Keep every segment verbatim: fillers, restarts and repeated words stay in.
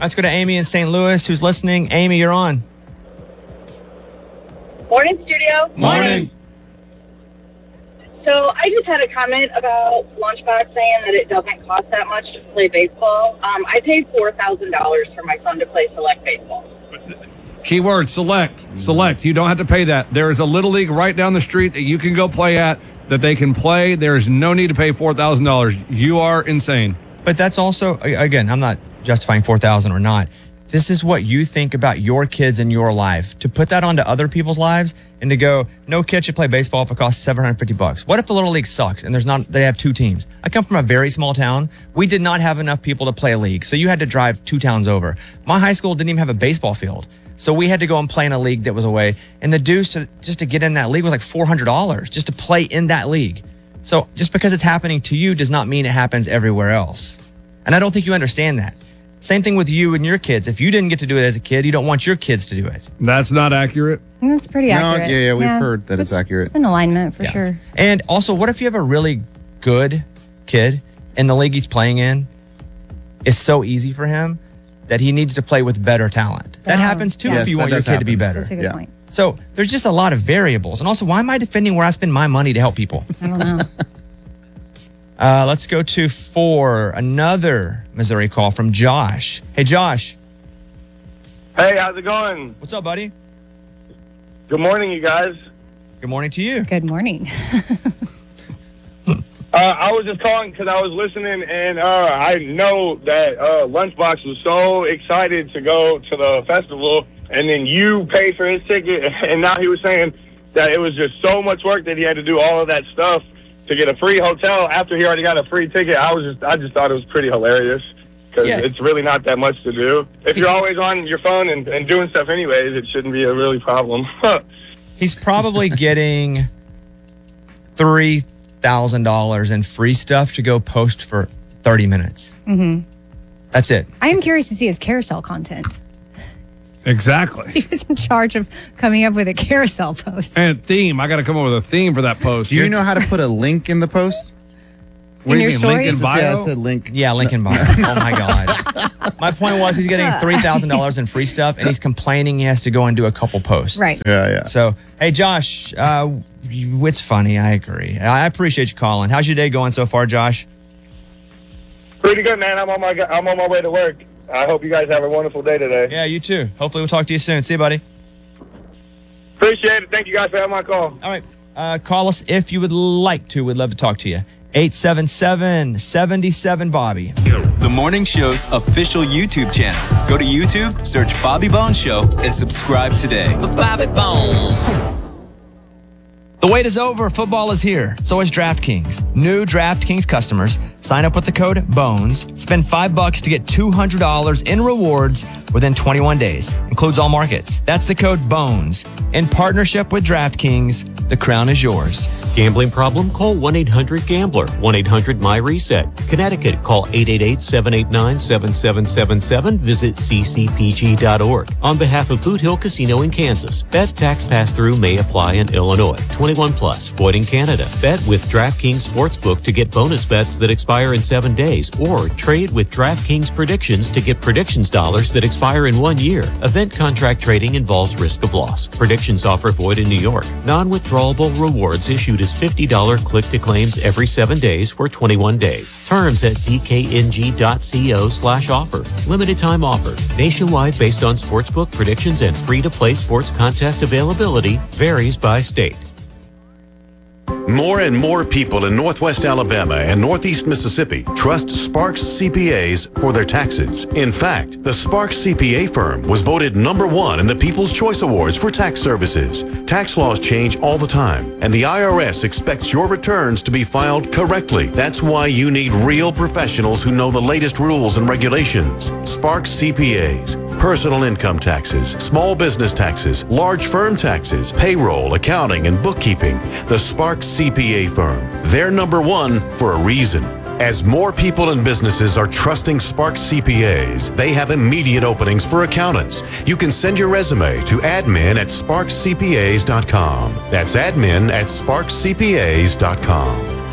Let's go to Amy in Saint Louis, who's listening. Amy, you're on. Morning, studio. Morning. So I just had a comment about Lunchbox saying that it doesn't cost that much to play baseball. Um, I paid four thousand dollars for my son to play select baseball. Keyword, select. Select. You don't have to pay that. There is a little league right down the street that you can go play at that they can play. There's no need to pay four thousand dollars. You are insane. But that's also, again, I'm not justifying four thousand dollars or not. This is what you think about your kids and your life. To put that onto other people's lives and to go, no kid should play baseball if it costs seven hundred fifty bucks. What if the Little League sucks and there's not, they have two teams? I come from a very small town. We did not have enough people to play a league. So you had to drive two towns over. My high school didn't even have a baseball field. So we had to go and play in a league that was away. And the dues to just to get in that league was like four hundred dollars just to play in that league. So just because it's happening to you does not mean it happens everywhere else. And I don't think you understand that. Same thing with you and your kids. If you didn't get to do it as a kid, you don't want your kids to do it. That's not accurate. That's pretty No, accurate. yeah, yeah, we've heard that it's accurate. It's an alignment for Yeah. sure. And also, what if you have a really good kid and the league he's playing in is so easy for him that he needs to play with better talent? That Oh, happens too yes, if you that want your does kid to be happen. better. That's a good Yeah. point. So there's just a lot of variables. And also, why am I defending where I spend my money to help people? I don't know. Uh, let's go to four. Another Missouri call from Josh. Hey, Josh. Hey, how's it going? What's up, buddy? Good morning, you guys. Good morning to you. Good morning. Uh, I was just calling because I was listening, and uh, I know that uh, Lunchbox was so excited to go to the festival, and then you paid for his ticket, and now he was saying that it was just so much work that he had to do all of that stuff to get a free hotel after he already got a free ticket. I was just, I just thought it was pretty hilarious because Yeah. it's really not that much to do. If you're always on your phone and, and doing stuff anyways, it shouldn't be a really problem. He's probably getting three thousand dollars in free stuff to go post for thirty minutes. Mm-hmm. That's it. I am curious to see his carousel content. Exactly. He was in charge of coming up with a carousel post. And theme. I got to come up with a theme for that post. Do you know how to put a link in the post? What in do you your mean, link in stories? Yeah, I bio? said link. Yeah, Lincoln Bio. Oh, my God. My point was he's getting three thousand dollars in free stuff, and he's complaining he has to go and do a couple posts. Right. Yeah, yeah. So, hey, Josh, uh, you- it's funny. I agree. I appreciate you calling. How's your day going so far, Josh? Pretty good, man. I'm on my I'm on my way to work. I hope you guys have a wonderful day today. Yeah, you too. Hopefully we'll talk to you soon. See you, buddy. Appreciate it. Thank you guys for having my call. All right. Uh, call us if you would like to. We'd love to talk to you. eight seven seven, seven seven, Bobby. The morning show's official YouTube channel. Go to YouTube, search Bobby Bones Show, and subscribe today. Bobby Bones. The wait is over. Football is here. So is DraftKings. New DraftKings customers sign up with the code BONES. Spend five bucks to get two hundred dollars in rewards within twenty-one days. Includes all markets. That's the code BONES. In partnership with DraftKings, the crown is yours. Gambling problem? Call one eight hundred gambler. one eight hundred my reset. Connecticut, call eight eight eight, seven eight nine, seven seven seven seven. Visit c c p g dot org. On behalf of Boot Hill Casino in Kansas, bet tax pass-through may apply in Illinois. twenty-one plus, void in Canada. Bet with DraftKings Sportsbook to get bonus bets that expire in seven days, or trade with DraftKings Predictions to get predictions dollars that expire in one year. Event contract trading involves risk of loss. Predictions offer void in New York. Non-withdrawable rewards issued as fifty dollars click-to-claims every seven days for twenty-one days. Terms at d k n g dot co slash offer. Limited time offer. Nationwide based on sportsbook predictions and free-to-play sports contest availability. Varies by state. More and more people in Northwest Alabama and Northeast Mississippi trust Sparks C P As for their taxes. In fact, the Sparks C P A firm was voted number one in the People's Choice Awards for tax services. Tax laws change all the time, and the I R S expects your returns to be filed correctly. That's why you need real professionals who know the latest rules and regulations. Sparks C P As. Personal income taxes, small business taxes, large firm taxes, payroll, accounting, and bookkeeping. The Sparks C P A firm. They're number one for a reason. As more people and businesses are trusting Sparks C P As, they have immediate openings for accountants. You can send your resume to admin at sparks c p as dot com. That's admin at sparks c p as dot com.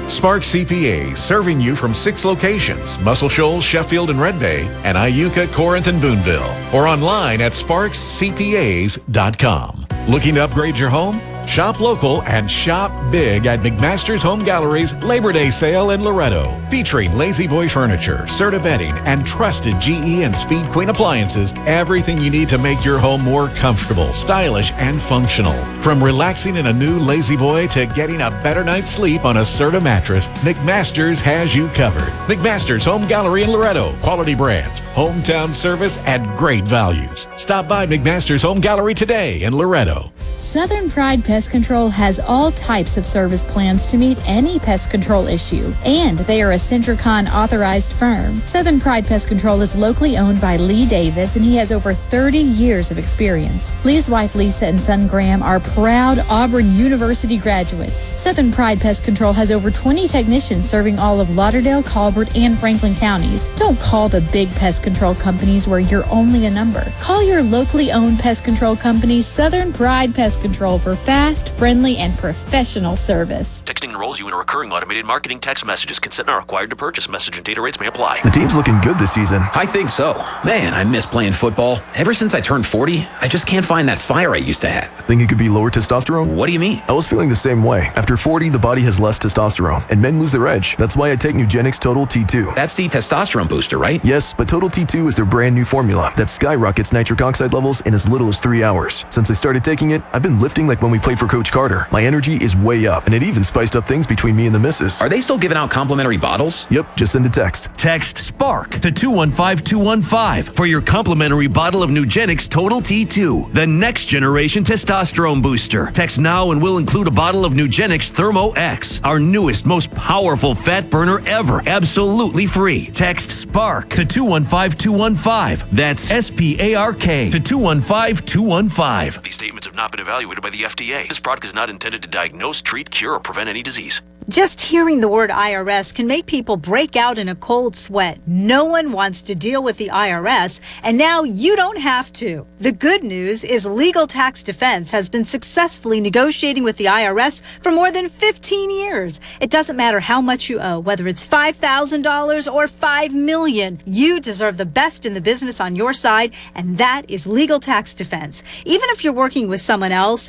Sparks C P A, serving you from six locations: Muscle Shoals, Sheffield, and Red Bay, and Iuka, Corinth, and Boonville. Or online at sparks c p a s dot com. Looking to upgrade your home? Shop local and shop big at McMaster's Home Gallery's Labor Day sale in Loretto. Featuring Lazy Boy Furniture, Serta Bedding, and trusted G E and Speed Queen appliances, everything you need to make your home more comfortable, stylish, and functional. From relaxing in a new Lazy Boy to getting a better night's sleep on a Serta mattress, McMaster's has you covered. McMaster's Home Gallery in Loretto. Quality brands, hometown service, and great values. Stop by McMaster's Home Gallery today in Loretto. Southern Pride Pest Control has all types of service plans to meet any pest control issue, and they are a Centricon authorized firm. Southern Pride Pest Control is locally owned by Lee Davis, and he has over thirty years of experience. Lee's wife Lisa and son Graham are proud Auburn University graduates. Southern Pride Pest Control has over twenty technicians serving all of Lauderdale, Colbert, and Franklin counties. Don't call the big pest control companies where you're only a number. Call your locally owned pest control company, Southern Pride Pest Control, for fast, friendly, and professional service. Texting enrolls you in a recurring automated marketing text messages. Consent not required to purchase. Message and data rates may apply. The team's looking good this season. I think so. Man, I miss playing football. Ever since I turned forty, I just can't find that fire I used to have. Think it could be lower testosterone? What do you mean? I was feeling the same way. After forty, the body has less testosterone, and men lose their edge. That's why I take Nugenix Total T two. That's the testosterone booster, right? Yes, but Total T two is their brand new formula that skyrockets nitric oxide levels in as little as three hours. Since I started taking it, I've been lifting like when we played for Coach Carter. My energy is way up, and it even spiced up things between me and the missus. Are they still giving out complimentary bottles? Yep, just send a text. Text SPARK to two one five two one five for your complimentary bottle of Nugenix Total T two, the next generation testosterone booster. Text now and we'll include a bottle of Nugenix Thermo X, our newest, most powerful fat burner ever, absolutely free. Text SPARK to two one five two one five. That's S P A R K to two one five two one five. These statements have not been evaluated by the F D A. This product is not intended to diagnose, treat, cure, or prevent any disease. Just hearing the word I R S can make people break out in a cold sweat. No one wants to deal with the I R S, and now you don't have to. The good news is Legal Tax Defense has been successfully negotiating with the I R S for more than fifteen years. It doesn't matter how much you owe, whether it's five thousand dollars or five million dollars. You deserve the best in the business on your side, and that is Legal Tax Defense. Even if you're working with someone else